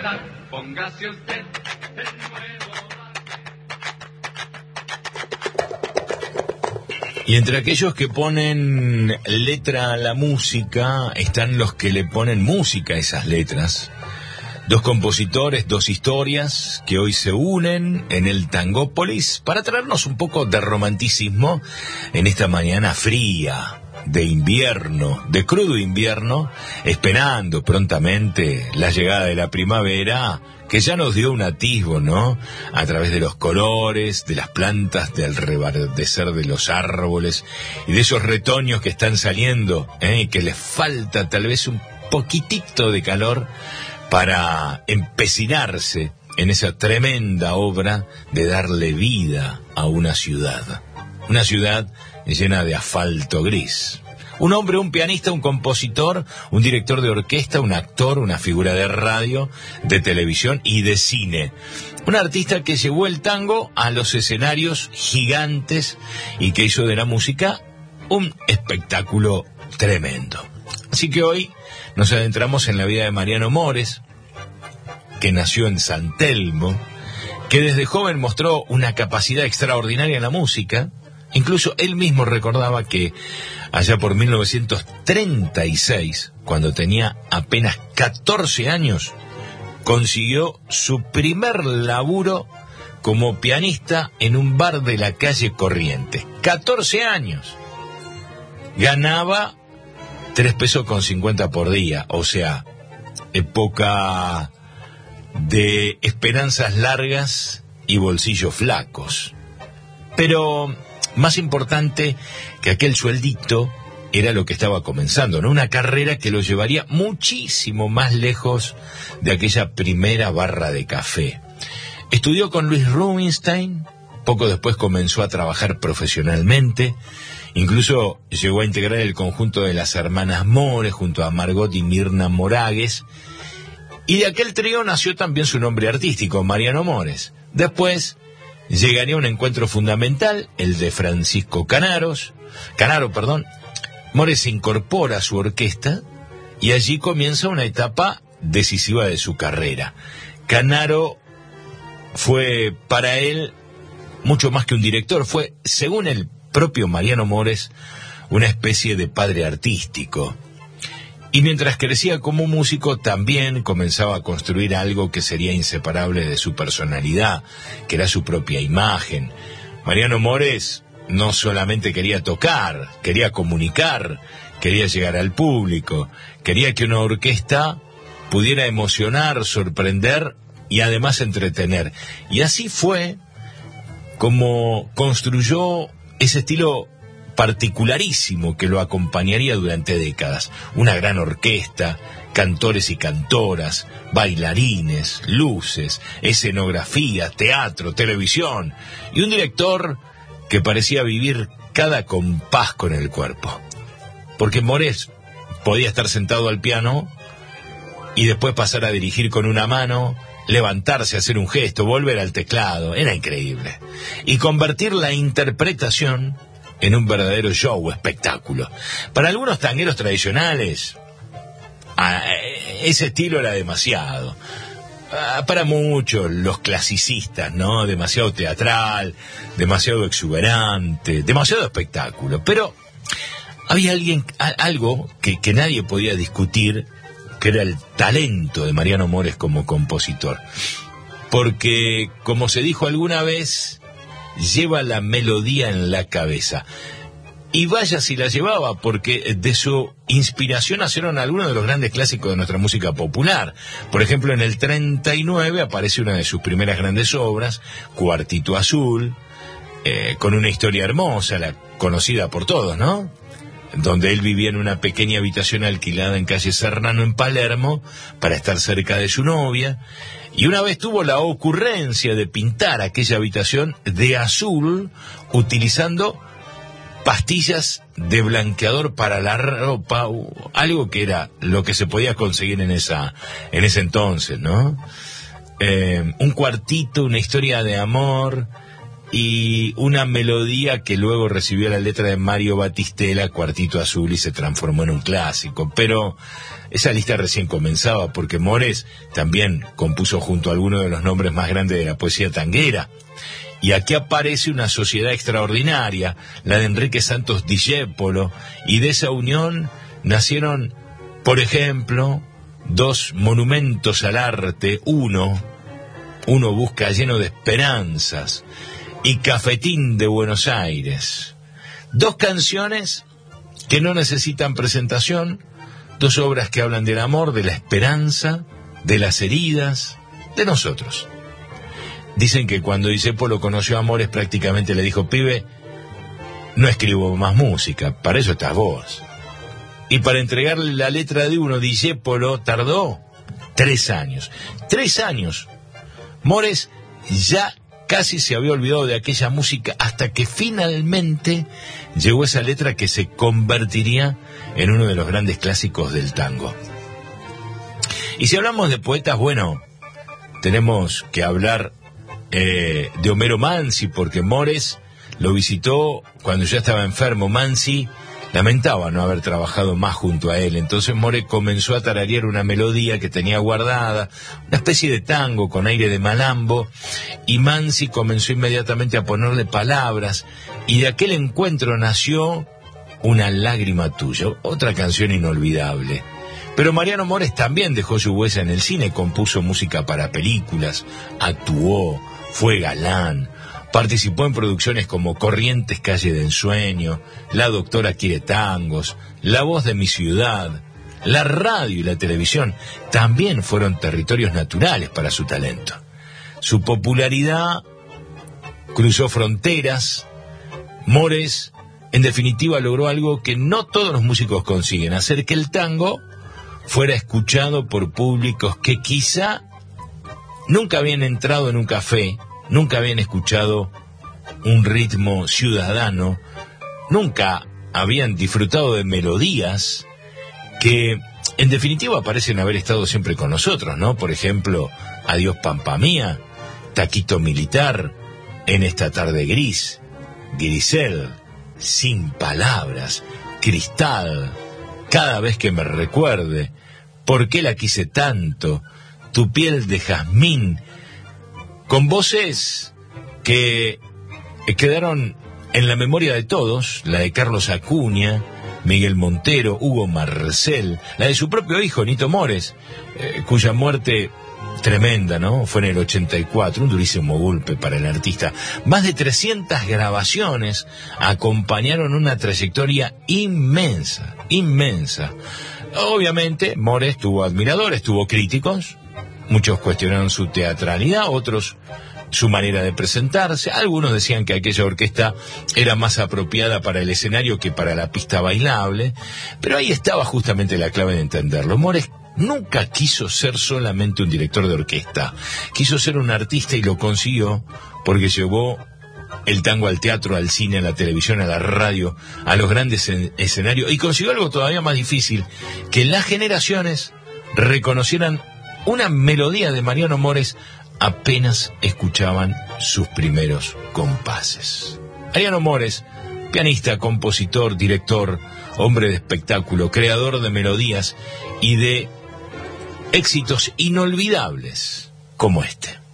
cantar, póngase usted el nuevo. Y entre aquellos que ponen letra a la música, están los que le ponen música a esas letras. Dos compositores, dos historias que hoy se unen en el Tangópolis para traernos un poco de romanticismo en esta mañana fría, de invierno, de crudo invierno, esperando prontamente la llegada de la primavera, que ya nos dio un atisbo, ¿no? A través de los colores, de las plantas, del reverdecer de los árboles y de esos retoños que están saliendo, y que les falta tal vez un poquitito de calor para empecinarse en esa tremenda obra de darle vida a una ciudad llena de asfalto gris. Un hombre, un pianista, un compositor, un director de orquesta, un actor, una figura de radio, de televisión y de cine. Un artista que llevó el tango a los escenarios gigantes y que hizo de la música un espectáculo tremendo. Así que hoy nos adentramos en la vida de Mariano Mores, que nació en San Telmo, que desde joven mostró una capacidad extraordinaria en la música. Incluso él mismo recordaba que allá por 1936, cuando tenía apenas 14 años, consiguió su primer laburo como pianista en un bar de la calle Corrientes. 14 años. Ganaba 3.50 pesos por día, o sea, época de esperanzas largas y bolsillos flacos. Pero más importante que aquel sueldito era lo que estaba comenzando, ¿no? Una carrera que lo llevaría muchísimo más lejos de aquella primera barra de café. Estudió con Luis Rubinstein, poco después comenzó a trabajar profesionalmente, incluso llegó a integrar el conjunto de las hermanas Mores junto a Margot y Mirna Moragues, y de aquel trío nació también su nombre artístico, Mariano Mores. Después llegaría un encuentro fundamental, el de Francisco Canaro. Mores se incorpora a su orquesta y allí comienza una etapa decisiva de su carrera. Canaro fue para él mucho más que un director, fue, según el propio Mariano Mores, una especie de padre artístico. Y mientras crecía como músico, también comenzaba a construir algo que sería inseparable de su personalidad, que era su propia imagen. Mariano Mores no solamente quería tocar, quería comunicar, quería llegar al público, quería que una orquesta pudiera emocionar, sorprender y además entretener. Y así fue como construyó ese estilo particularísimo que lo acompañaría durante décadas. Una gran orquesta, cantores y cantoras, bailarines, luces, escenografía, teatro, televisión y un director que parecía vivir cada compás con el cuerpo. Porque Mores podía estar sentado al piano y después pasar a dirigir con una mano, levantarse, hacer un gesto, volver al teclado. Era increíble. Y convertir la interpretación en un verdadero show, espectáculo. Para algunos tangueros tradicionales, ese estilo era demasiado. Para muchos, los clasicistas, ¿no? Demasiado teatral, demasiado exuberante, demasiado espectáculo. Pero había algo que nadie podía discutir, que era el talento de Mariano Mores como compositor. Porque, como se dijo alguna vez, lleva la melodía en la cabeza. Y vaya si la llevaba, porque de su inspiración nacieron algunos de los grandes clásicos de nuestra música popular. Por ejemplo, en el 39 aparece una de sus primeras grandes obras, Cuartito Azul, con una historia hermosa, la conocida por todos, ¿no? Donde él vivía en una pequeña habitación alquilada en calle Serrano, en Palermo, para estar cerca de su novia. Y una vez tuvo la ocurrencia de pintar aquella habitación de azul utilizando pastillas de blanqueador para la ropa, algo que era lo que se podía conseguir en ese entonces, ¿no? Un cuartito, una historia de amor y una melodía que luego recibió la letra de Mario Batistela, Cuartito Azul, y se transformó en un clásico. Pero esa lista recién comenzaba, porque Mores también compuso junto a algunos de los nombres más grandes de la poesía tanguera. Y aquí aparece una sociedad extraordinaria, la de Enrique Santos Discépolo, y de esa unión nacieron, por ejemplo, dos monumentos al arte. Uno busca lleno de esperanzas, y Cafetín de Buenos Aires. Dos canciones que no necesitan presentación, dos obras que hablan del amor, de la esperanza, de las heridas, de nosotros. Dicen que cuando Discépolo conoció a Mores prácticamente le dijo: pibe, no escribo más música, para eso estás vos. Y para entregarle la letra de uno, Discépolo tardó 3 años. 3 años. Mores ya casi se había olvidado de aquella música, hasta que finalmente llegó esa letra que se convertiría en uno de los grandes clásicos del tango. Y si hablamos de poetas, bueno, tenemos que hablar de Homero Mansi, porque Mores lo visitó cuando ya estaba enfermo. Mansi lamentaba no haber trabajado más junto a él, entonces Mores comenzó a tararear una melodía que tenía guardada, una especie de tango con aire de malambo, y Mansi comenzó inmediatamente a ponerle palabras, y de aquel encuentro nació Una lágrima tuya, otra canción inolvidable. Pero Mariano Mores también dejó su huella en el cine, compuso música para películas, actuó, fue galán, participó en producciones como Corrientes, Calle de Ensueño, La Doctora Quiere Tangos, La Voz de mi Ciudad. La radio y la televisión también fueron territorios naturales para su talento. Su popularidad cruzó fronteras. Mores, en definitiva, logró algo que no todos los músicos consiguen: hacer que el tango fuera escuchado por públicos que quizá nunca habían entrado en un café, nunca habían escuchado un ritmo ciudadano, nunca habían disfrutado de melodías que, en definitiva, parecen haber estado siempre con nosotros, ¿no? Por ejemplo, Adiós Pampa Mía, Taquito Militar, En esta tarde gris, Grisel, Sin palabras, Cristal, Cada vez que me recuerde, ¿Por qué la quise tanto?, Tu piel de jazmín, con voces que quedaron en la memoria de todos: la de Carlos Acuña, Miguel Montero, Hugo Marcel, la de su propio hijo, Nito Mores, cuya muerte tremenda, ¿no?, fue en el 84, un durísimo golpe para el artista. Más de 300 grabaciones acompañaron una trayectoria inmensa, inmensa. Obviamente, Mores tuvo admiradores, tuvo críticos. Muchos cuestionaron su teatralidad, otros su manera de presentarse. Algunos decían que aquella orquesta era más apropiada para el escenario que para la pista bailable. Pero ahí estaba justamente la clave de entenderlo. Mores nunca quiso ser solamente un director de orquesta. Quiso ser un artista, y lo consiguió, porque llevó el tango al teatro, al cine, a la televisión, a la radio, a los grandes escenarios. Y consiguió algo todavía más difícil: que las generaciones reconocieran una melodía de Mariano Mores apenas escuchaban sus primeros compases. Mariano Mores, pianista, compositor, director, hombre de espectáculo, creador de melodías y de éxitos inolvidables como este.